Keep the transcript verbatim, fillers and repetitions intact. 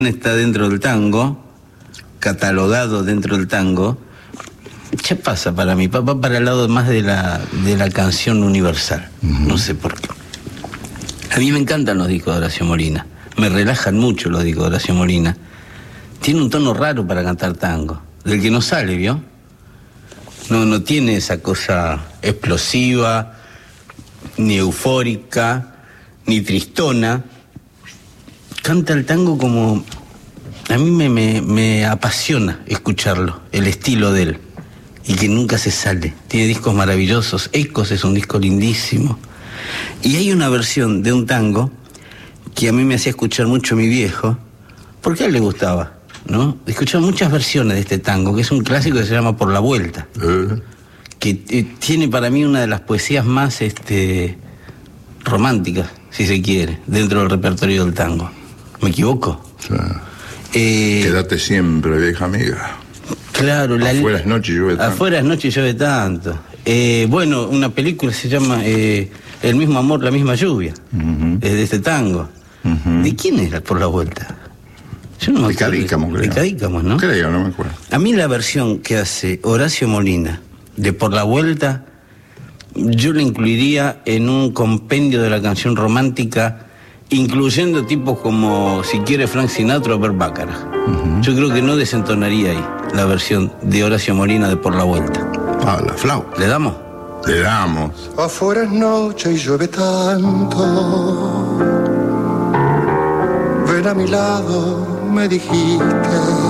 Está dentro del tango, catalogado dentro del tango, ya pasa para mí, va para el lado más de la, de la canción universal, uh-huh. No sé por qué. A mí me encantan los discos de Horacio Molina, me relajan mucho los discos de Horacio Molina. Tiene un tono raro para cantar tango, del que no sale, ¿vio? No, no tiene esa cosa explosiva, ni eufórica, ni tristona. Canta el tango como... A mí me, me, me apasiona escucharlo, el estilo de él, y que nunca se sale. Tiene discos maravillosos. Ecos es un disco lindísimo. Y hay una versión de un tango que a mí me hacía escuchar mucho mi viejo, porque a él le gustaba, ¿no? Escuchaba muchas versiones de este tango, que es un clásico que se llama Por la Vuelta, uh-huh. que eh, tiene para mí una de las poesías más este, románticas, si se quiere, dentro del repertorio del tango. ¿Me equivoco? Sí. Eh, Quédate siempre, vieja amiga. Claro. La, afuera es noche y llueve tanto. Afuera es noche y llueve tanto. Eh, bueno, una película se llama eh, El mismo amor, la misma lluvia. Uh-huh. Es de este tango. Uh-huh. ¿De quién era Por la Vuelta? Yo no me de Cadícamo, creo. De Cadícamo, ¿no? Creo, no me acuerdo. A mí la versión que hace Horacio Molina de Por la Vuelta, yo la incluiría en un compendio de la canción romántica, incluyendo tipos como, si quiere, Frank Sinatra o Bert Bacharach. Uh-huh. Yo creo que no desentonaría ahí la versión de Horacio Molina de Por la Vuelta. Ah, la flauta. ¿Le damos? Le damos. Afuera es noche y llueve tanto. Ven a mi lado, me dijiste.